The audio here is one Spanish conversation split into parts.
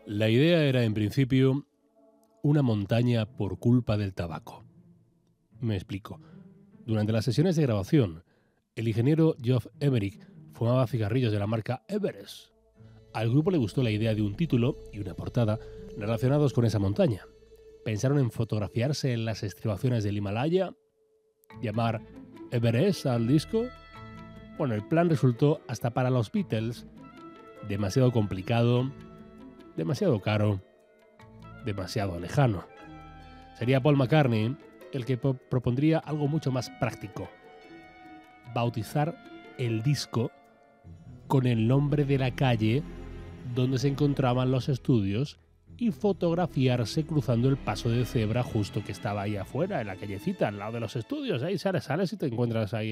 La idea era, en principio, una montaña por culpa del tabaco. Me explico. Durante las sesiones de grabación, el ingeniero Geoff Emerick fumaba cigarrillos de la marca Everest. Al grupo le gustó la idea de un título y una portada relacionados con esa montaña. Pensaron en fotografiarse en las estribaciones del Himalaya, llamar Everest al disco. Bueno, el plan resultó, hasta para los Beatles, demasiado complicado, demasiado caro, demasiado lejano. Sería Paul McCartney el que propondría algo mucho más práctico: bautizar el disco con el nombre de la calle donde se encontraban los estudios y fotografiarse cruzando el paso de cebra justo que estaba ahí afuera, en la callecita, al lado de los estudios. Ahí sales y te encuentras ahí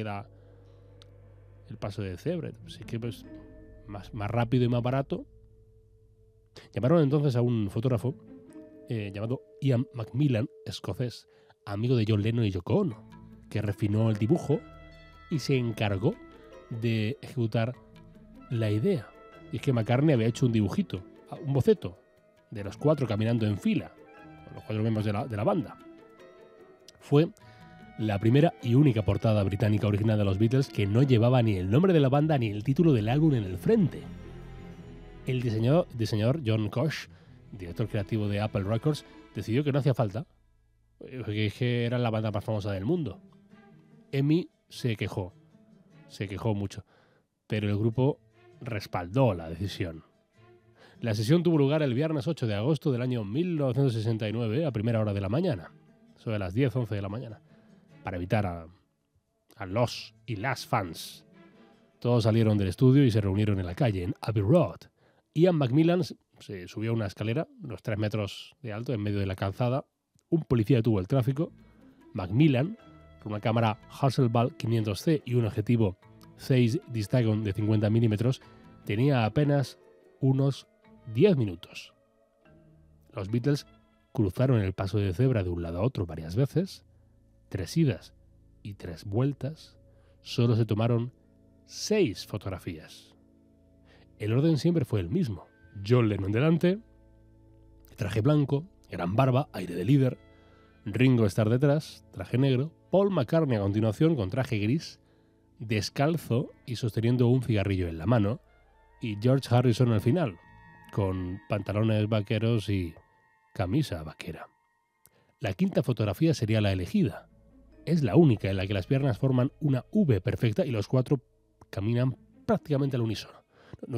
el paso de cebra. Así que pues más rápido y más barato. Llamaron entonces a un fotógrafo llamado Ian Macmillan, escocés, amigo de John Lennon y Yoko Ono, que refinó el dibujo y se encargó de ejecutar la idea. Y es que McCartney había hecho un dibujito, un boceto, de los cuatro caminando en fila, los cuatro miembros de la banda. Fue la primera y única portada británica original de los Beatles que no llevaba ni el nombre de la banda ni el título del álbum en el frente. El diseñador John Koch, director creativo de Apple Records, decidió que no hacía falta, que era la banda más famosa del mundo. Emi se quejó mucho, pero el grupo respaldó la decisión. La sesión tuvo lugar el viernes 8 de agosto del año 1969 a primera hora de la mañana, sobre las 10-11 de la mañana, para evitar a los y las fans. Todos salieron del estudio y se reunieron en la calle, en Abbey Road. Ian Macmillan se subió a una escalera, unos 3 metros de alto, en medio de la calzada. Un policía detuvo el tráfico. Macmillan, con una cámara Hasselblad 500C y un objetivo Zeiss Distagon de 50 milímetros, tenía apenas unos 10 minutos. Los Beatles cruzaron el paso de cebra de un lado a otro varias veces, 3 idas y 3 vueltas. Solo se tomaron 6 fotografías. El orden siempre fue el mismo: John Lennon delante, traje blanco, gran barba, aire de líder; Ringo Starr detrás, traje negro; Paul McCartney a continuación con traje gris, descalzo y sosteniendo un cigarrillo en la mano; y George Harrison al final, con pantalones vaqueros y camisa vaquera. La quinta fotografía sería la elegida. Es la única en la que las piernas forman una V perfecta y los 4 caminan prácticamente al unísono.